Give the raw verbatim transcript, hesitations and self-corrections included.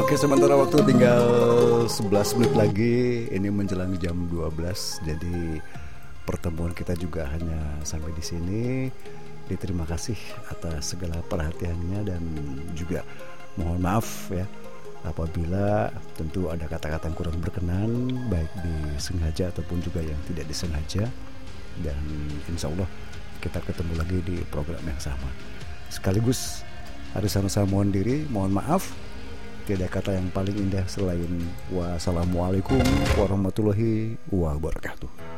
Oke, sementara waktu tinggal sebelas menit lagi. Ini menjelang jam dua belas. Jadi pertemuan kita juga hanya sampai di sini. Terima kasih atas segala perhatiannya dan juga mohon maaf ya apabila tentu ada kata-kata yang kurang berkenan, baik disengaja ataupun juga yang tidak disengaja. Dan insya Allah kita ketemu lagi di program yang sama. Sekaligus Harisano saya mohon diri, mohon maaf. Tidak kata yang paling indah selain wassalamualaikum warahmatullahi wabarakatuh.